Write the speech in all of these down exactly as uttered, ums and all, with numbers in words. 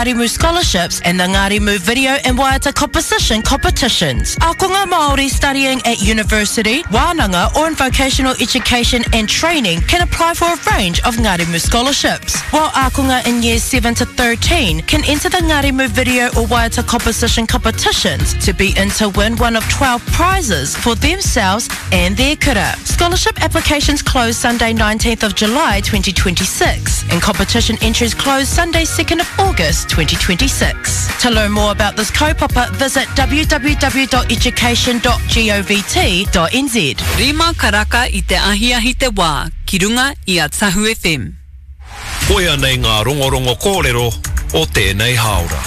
Ngārimu scholarships and the Ngārimu video and waiata composition competitions. Akonga Māori studying at university, wānanga or in vocational education and training can apply for a range of Ngārimu scholarships, while akonga in years seven to thirteen can enter the Ngārimu video or waiata composition competitions to be in to win one of twelve prizes for themselves and their kura. Scholarship applications close Sunday nineteenth of July twenty twenty-six and competition entries close Sunday second of August twenty twenty-six. To learn more about this kaupapa, visit w w w dot education dot govt dot n z. Rima karaka i te ahiahi te wā, ki runga i a Tahu F M. Koia nei ngā rongorongo kōrero o tēnei haora.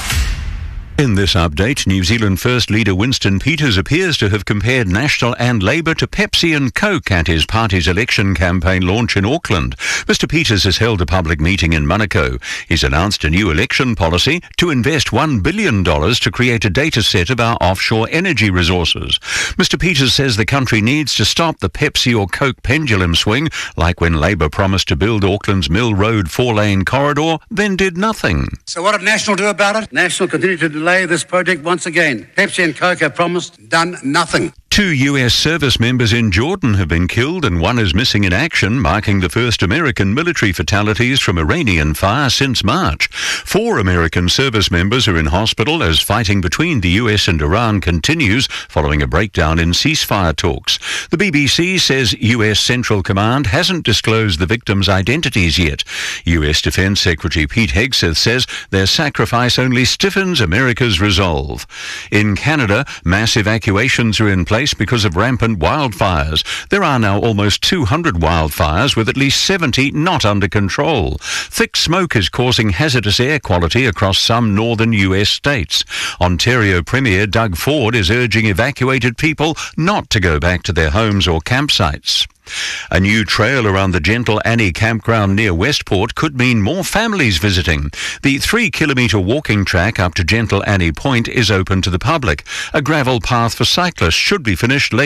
In this update, New Zealand First Leader Winston Peters appears to have compared National and Labour to Pepsi and Coke at his party's election campaign launch in Auckland. Mister Peters has held a public meeting in Manukau. He's announced a new election policy to invest one billion dollars to create a data set of our offshore energy resources. Mister Peters says the country needs to stop the Pepsi or Coke pendulum swing, like when Labour promised to build Auckland's Mill Road four-lane corridor, then did nothing. So what did National do about it? National continued to delay this project once again. Pepsi and Coke have promised, done nothing. Two U S service members in Jordan have been killed and one is missing in action, marking the first American military fatalities from Iranian fire since March. Four American service members are in hospital as fighting between the U S and Iran continues following a breakdown in ceasefire talks. The B B C says U S Central Command hasn't disclosed the victims' identities yet. U S Defense Secretary Pete Hegseth says their sacrifice only stiffens America's resolve. In Canada, mass evacuations are in place because of rampant wildfires. There are now almost two hundred wildfires, with at least seventy not under control. Thick smoke is causing hazardous air quality across some northern U S states. Ontario Premier Doug Ford is urging evacuated people not to go back to their homes or campsites. A new trail around the Gentle Annie campground near Westport could mean more families visiting. The three-kilometre walking track up to Gentle Annie Point is open to the public. A gravel path for cyclists should be finished later.